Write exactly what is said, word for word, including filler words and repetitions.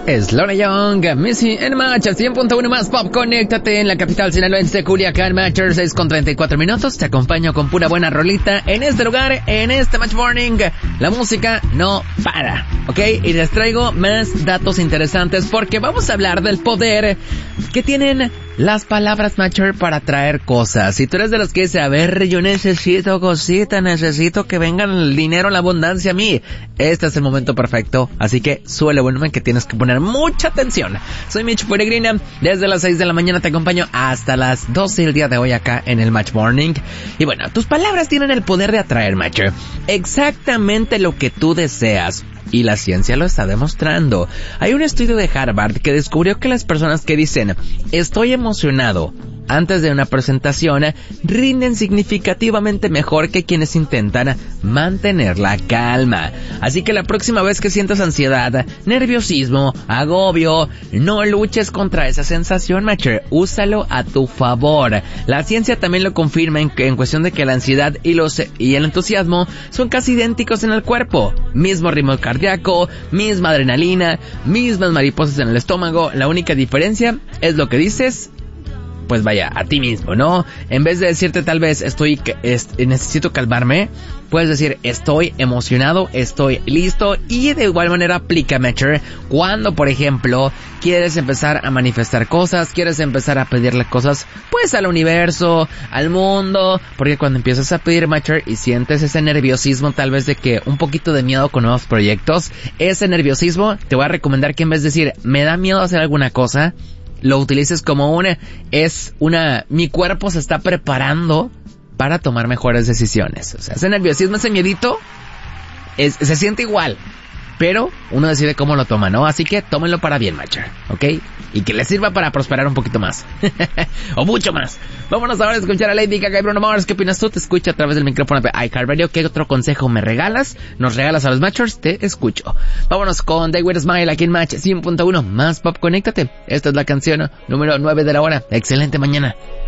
Es Lorna Young, Missy en Match, cien punto uno más pop, conéctate en la capital sinaloense, Culiacán, Matcher, seis con treinta y cuatro minutos, te acompaño con pura buena rolita en este lugar, en este Match Morning, la música no para, ¿ok? Y les traigo más datos interesantes porque vamos a hablar del poder que tienen las palabras Matcher para traer cosas. Si tú eres de los que dice, a ver, yo necesito cosita, necesito que vengan el dinero, la abundancia a mí, este es el momento perfecto, así que suele volumen que tienes que poner mucha atención. Soy Mitch Peregrina, desde las seis de la mañana te acompaño hasta las doce del día de hoy acá en el Match Morning. Y bueno, tus palabras tienen el poder de atraer, Matcher, exactamente lo que tú deseas. Y la ciencia lo está demostrando. Hay un estudio de Harvard que descubrió que las personas que dicen estoy emocionado antes de una presentación rinden significativamente mejor que quienes intentan mantener la calma. Así que la próxima vez que sientas ansiedad, nerviosismo, agobio, no luches contra esa sensación, Matcher. Úsalo a tu favor. La ciencia también lo confirma en, en cuestión de que la ansiedad y, los, y el entusiasmo son casi idénticos en el cuerpo. Mismo ritmo cardíaco, misma adrenalina, mismas mariposas en el estómago. La única diferencia es lo que dices, pues vaya, a ti mismo, ¿no? En vez de decirte tal vez estoy, est- necesito calmarme, puedes decir estoy emocionado, estoy listo. Y de igual manera aplica, Matcher, cuando por ejemplo quieres empezar a manifestar cosas, quieres empezar a pedirle cosas pues al universo, al mundo, porque cuando empiezas a pedir, Matcher, y sientes ese nerviosismo tal vez de que un poquito de miedo con nuevos proyectos, ese nerviosismo te voy a recomendar que en vez de decir me da miedo hacer alguna cosa, lo utilices como una, es una, mi cuerpo se está preparando para tomar mejores decisiones. O sea, ese nerviosismo, ese miedito, es, se siente igual, pero uno decide cómo lo toma, ¿no? Así que tómenlo para bien, Matcher, ¿ok? Y que les sirva para prosperar un poquito más. O mucho más. Vámonos ahora a escuchar a Lady Gaga y Bruno Mars. ¿Qué opinas tú? Te escucho a través del micrófono de iHeartRadio. ¿Qué otro consejo me regalas? ¿Nos regalas a los Matchers? Te escucho. Vámonos con They Will Smile aquí en Match cien punto uno. Más pop, conéctate. Esta es la canción número nueve de la hora. Excelente mañana.